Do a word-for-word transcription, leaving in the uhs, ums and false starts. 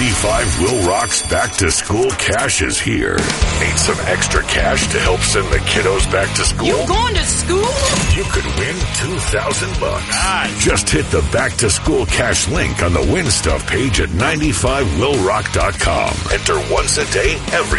ninety-five Will Rock's Back to School Cash is here. Need some extra cash to help send the kiddos back to school? You going to school? You could win two thousand bucks. Just hit the Back to School Cash link on the Win Stuff page at ninety-five will rock dot com. Enter once a day every